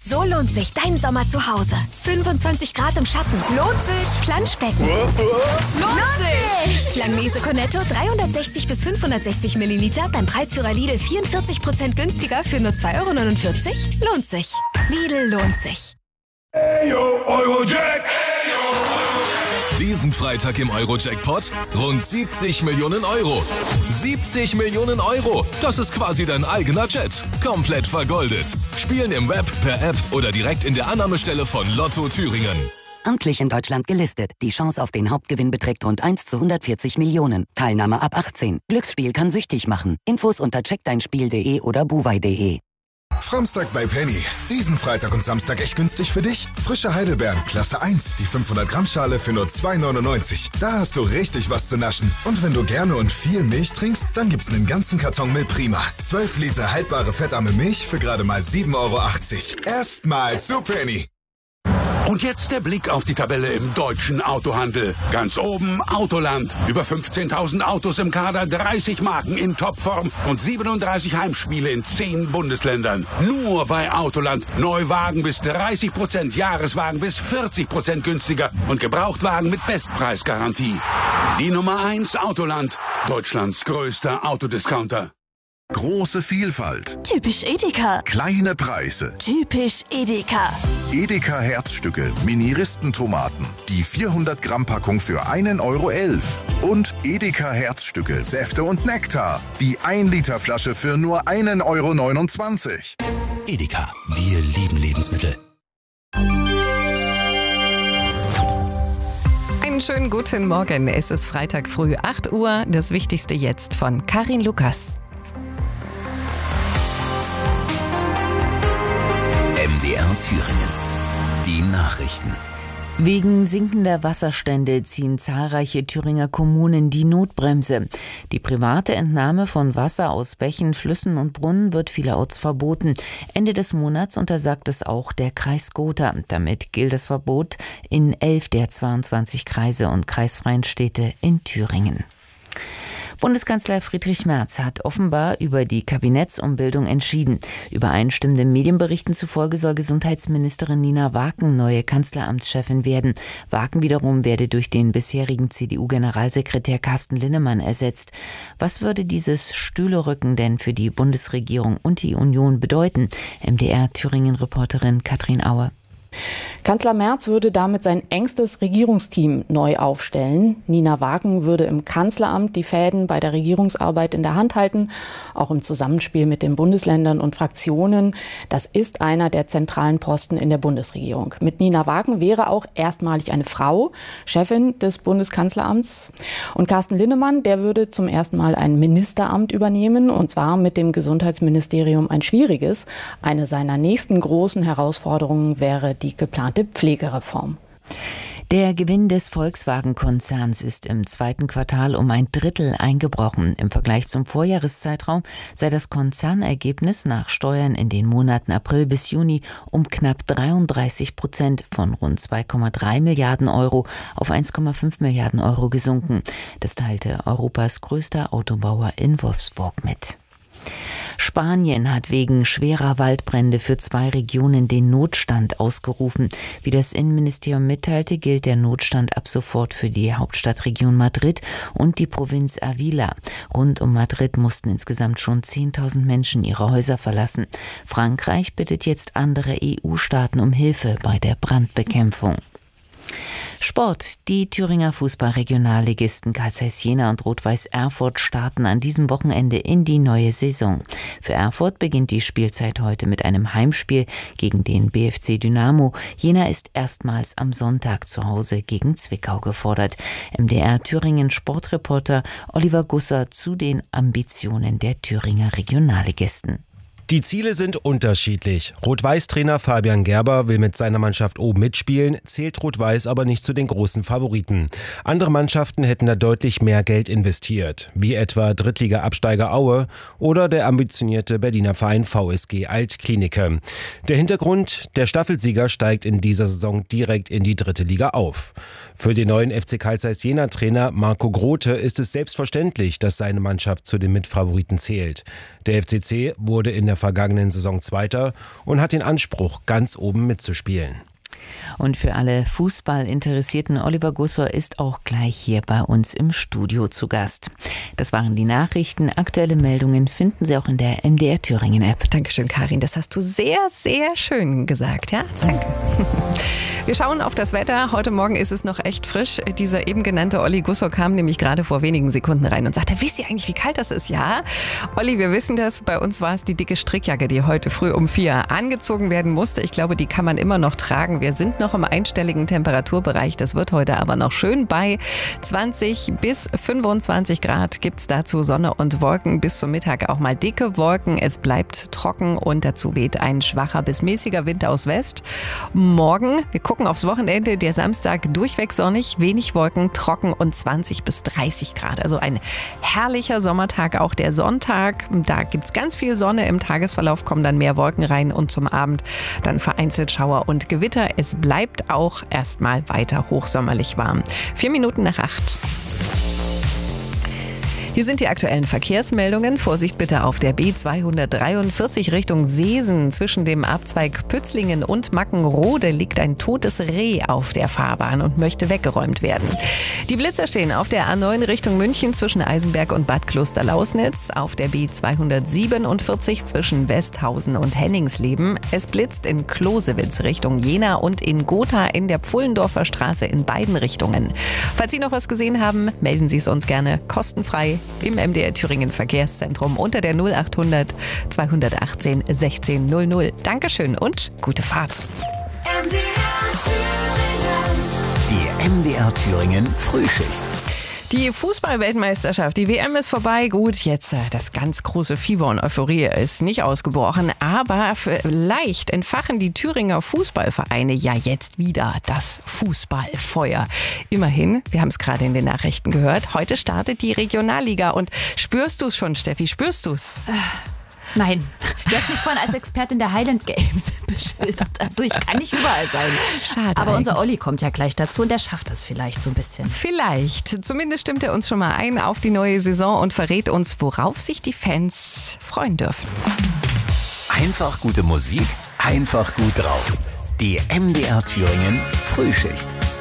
So lohnt sich dein Sommer zu Hause. 25 Grad im Schatten. Lohnt sich. Planschbecken. Lohnt sich. Langnese Cornetto 360 bis 560 Milliliter beim Preisführer Lidl 44% günstiger für nur 2,49 €. Lohnt sich. Lidl lohnt sich. Eyo, Eurojack. Diesen Freitag im Euro-Jackpot rund 70 Millionen Euro. 70 Millionen Euro! Das ist quasi dein eigener Jet. Komplett vergoldet. Spielen im Web, per App oder direkt in der Annahmestelle von Lotto Thüringen. Amtlich in Deutschland gelistet. Die Chance auf den Hauptgewinn beträgt rund 1 zu 140 Millionen. Teilnahme ab 18. Glücksspiel kann süchtig machen. Infos unter checkdeinspiel.de oder buwei.de. Framstag bei Penny. Diesen Freitag und Samstag echt günstig für dich. Frische Heidelbeeren, Klasse 1, die 500 Gramm Schale für nur 2,99 €. Da hast du richtig was zu naschen. Und wenn du gerne und viel Milch trinkst, dann gibt's einen ganzen Karton Milprima. 12 Liter haltbare fettarme Milch für gerade mal 7,80 €. Erstmal zu Penny. Und jetzt der Blick auf die Tabelle im deutschen Autohandel. Ganz oben Autoland. Über 15.000 Autos im Kader, 30 Marken in Topform und 37 Heimspiele in 10 Bundesländern. Nur bei Autoland. Neuwagen bis 30%, Jahreswagen bis 40% günstiger und Gebrauchtwagen mit Bestpreisgarantie. Die Nummer 1 Autoland. Deutschlands größter Autodiscounter. Große Vielfalt. Typisch Edeka. Kleine Preise. Typisch Edeka. Edeka Herzstücke, Mini-Ristentomaten. Die 400 Gramm Packung für 1,11 € Und Edeka Herzstücke, Säfte und Nektar. Die 1 Liter Flasche für nur 1,29 €. Edeka, wir lieben Lebensmittel. Einen schönen guten Morgen. Es ist Freitag früh 8 Uhr. Das Wichtigste jetzt von Karin Lukas. MDR Thüringen. Die Nachrichten. Wegen sinkender Wasserstände ziehen zahlreiche Thüringer Kommunen die Notbremse. Die private Entnahme von Wasser aus Bächen, Flüssen und Brunnen wird vielerorts verboten. Ende des Monats untersagt es auch der Kreis Gotha. Damit gilt das Verbot in 11 der 22 Kreise und kreisfreien Städte in Thüringen. Bundeskanzler Friedrich Merz hat offenbar über die Kabinettsumbildung entschieden. Übereinstimmenden Medienberichten zufolge soll Gesundheitsministerin Nina Waken neue Kanzleramtschefin werden. Waken wiederum werde durch den bisherigen CDU-Generalsekretär Carsten Linnemann ersetzt. Was würde dieses Stühlerücken denn für die Bundesregierung und die Union bedeuten? MDR-Thüringen-Reporterin Katrin Auer. Kanzler Merz würde damit sein engstes Regierungsteam neu aufstellen. Nina Waken würde im Kanzleramt die Fäden bei der Regierungsarbeit in der Hand halten, auch im Zusammenspiel mit den Bundesländern und Fraktionen. Das ist einer der zentralen Posten in der Bundesregierung. Mit Nina Waken wäre auch erstmalig eine Frau Chefin des Bundeskanzleramts. Und Carsten Linnemann, der würde zum ersten Mal ein Ministeramt übernehmen, und zwar mit dem Gesundheitsministerium ein schwieriges. Eine seiner nächsten großen Herausforderungen wäre die geplante Pflegereform. Der Gewinn des Volkswagen-Konzerns ist im zweiten Quartal um 1/3 eingebrochen. Im Vergleich zum Vorjahreszeitraum sei das Konzernergebnis nach Steuern in den Monaten April bis Juni um knapp 33% von rund 2,3 Milliarden Euro auf 1,5 Milliarden Euro gesunken. Das teilte Europas größter Autobauer in Wolfsburg mit. Spanien hat wegen schwerer Waldbrände für 2 Regionen den Notstand ausgerufen. Wie das Innenministerium mitteilte, gilt der Notstand ab sofort für die Hauptstadtregion Madrid und die Provinz Ávila. Rund um Madrid mussten insgesamt schon 10.000 Menschen ihre Häuser verlassen. Frankreich bittet jetzt andere EU-Staaten um Hilfe bei der Brandbekämpfung. Sport. Die Thüringer Fußball-Regionalligisten Carl Zeiss Jena und Rot-Weiß Erfurt starten an diesem Wochenende in die neue Saison. Für Erfurt beginnt die Spielzeit heute mit einem Heimspiel gegen den BFC Dynamo. Jena ist erstmals am Sonntag zu Hause gegen Zwickau gefordert. MDR Thüringen Sportreporter Oliver Gusser zu den Ambitionen der Thüringer Regionalligisten. Die Ziele sind unterschiedlich. Rot-Weiß-Trainer Fabian Gerber will mit seiner Mannschaft oben mitspielen, zählt Rot-Weiß aber nicht zu den großen Favoriten. Andere Mannschaften hätten da deutlich mehr Geld investiert, wie etwa Drittliga-Absteiger Aue oder der ambitionierte Berliner Verein VSG Altklinike. Der Hintergrund: der Staffelsieger steigt in dieser Saison direkt in die 3. Liga auf. Für den neuen FC Carl Zeiss Jena Trainer Marco Grote ist es selbstverständlich, dass seine Mannschaft zu den Mitfavoriten zählt. Der FCC wurde in der der vergangenen Saison Zweiter und hat den Anspruch, ganz oben mitzuspielen. Und für alle Fußballinteressierten, Oliver Gussor ist auch gleich hier bei uns im Studio zu Gast. Das waren die Nachrichten. Aktuelle Meldungen finden Sie auch in der MDR Thüringen App. Dankeschön, Karin. Das hast du sehr, sehr schön gesagt. Ja, danke. Wir schauen auf das Wetter. Heute Morgen ist es noch echt frisch. Dieser eben genannte Olli Gussor kam nämlich gerade vor wenigen Sekunden rein und sagte, wisst ihr eigentlich, wie kalt das ist? Ja, Olli, wir wissen das. Bei uns war es die dicke Strickjacke, die heute früh um 4 angezogen werden musste. Ich glaube, die kann man immer noch tragen. Wir sind noch im einstelligen Temperaturbereich. Das wird heute aber noch schön. Bei 20 bis 25 Grad gibt es dazu Sonne und Wolken. Bis zum Mittag auch mal dicke Wolken. Es bleibt trocken und dazu weht ein schwacher bis mäßiger Wind aus West. Morgen, wir gucken aufs Wochenende, der Samstag durchweg sonnig, wenig Wolken, trocken und 20 bis 30 Grad. Also ein herrlicher Sommertag. Auch der Sonntag, da gibt es ganz viel Sonne. Im Tagesverlauf kommen dann mehr Wolken rein und zum Abend dann vereinzelt Schauer und Gewitter. Es bleibt auch erstmal weiter hochsommerlich warm. 4 Minuten nach 8. Hier sind die aktuellen Verkehrsmeldungen. Vorsicht bitte auf der B243 Richtung Seesen. Zwischen dem Abzweig Pützlingen und Mackenrode liegt ein totes Reh auf der Fahrbahn und möchte weggeräumt werden. Die Blitzer stehen auf der A9 Richtung München zwischen Eisenberg und Bad Klosterlausnitz. Auf der B247 zwischen Westhausen und Henningsleben. Es blitzt in Klosewitz Richtung Jena und in Gotha in der Pfullendorfer Straße in beiden Richtungen. Falls Sie noch was gesehen haben, melden Sie es uns gerne kostenfrei im MDR Thüringen Verkehrszentrum unter der 0800 218 1600. Dankeschön und gute Fahrt. Die MDR Thüringen Frühschicht. Die Fußball-Weltmeisterschaft, die WM ist vorbei. Gut, jetzt das ganz große Fieber und Euphorie ist nicht ausgebrochen. Aber vielleicht entfachen die Thüringer Fußballvereine ja jetzt wieder das Fußballfeuer. Immerhin, wir haben es gerade in den Nachrichten gehört, heute startet die Regionalliga. Und spürst du es schon, Steffi? Spürst du es? Nein, du hast mich vorhin als Expertin der Highland Games beschildert. Also ich kann nicht überall sein. Schade. Aber unser Olli kommt ja gleich dazu und der schafft das vielleicht so ein bisschen. Vielleicht. Zumindest stimmt er uns schon mal ein auf die neue Saison und verrät uns, worauf sich die Fans freuen dürfen. Einfach gute Musik, einfach gut drauf. Die MDR Thüringen Frühschicht.